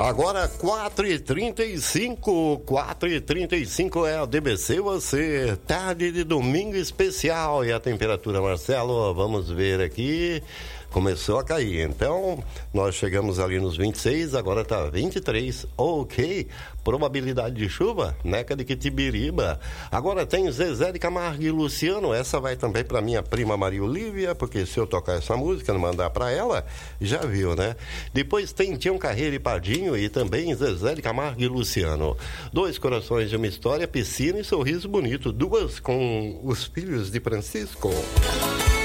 Agora 4h35 é a DBC, você, tarde de domingo especial. E a temperatura, Marcelo, vamos ver aqui, começou a cair. Então, nós chegamos ali nos 26, agora tá 23, ok. Probabilidade de chuva, Neca de Quitibiriba. Agora tem Zezé de Camargo e Luciano, essa vai também pra minha prima Maria Olívia, porque se eu tocar essa música, não mandar pra ela, já viu, né? Depois tem Tião Carreiro e Padinho e também Zezé de Camargo e Luciano. Dois Corações de uma História, Piscina e Sorriso Bonito, duas com os filhos de Francisco.